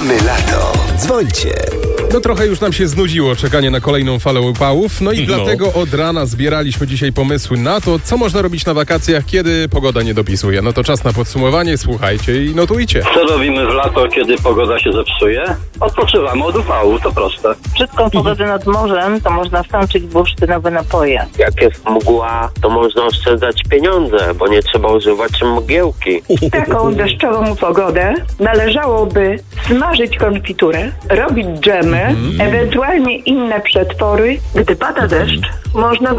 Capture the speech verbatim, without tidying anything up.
Lubimy lato. Dzwońcie. No trochę już nam się znudziło czekanie na kolejną falę upałów, no i No. dlatego od rana zbieraliśmy dzisiaj pomysły na to, co można robić na wakacjach, kiedy pogoda nie dopisuje. No to czas na podsumowanie, słuchajcie i notujcie. Co robimy w lato, kiedy pogoda się zepsuje? Odpoczywamy od upału, to proste. Brzydką pogodę nad morzem to można wsączyć bursztynowe napoje. Jak jest mgła, to można oszczędzać pieniądze, bo nie trzeba używać mgiełki. W taką deszczową pogodę należałoby smażyć konfiturę, robić dżemy, ewentualnie inne przetwory. Gdy pada deszcz, można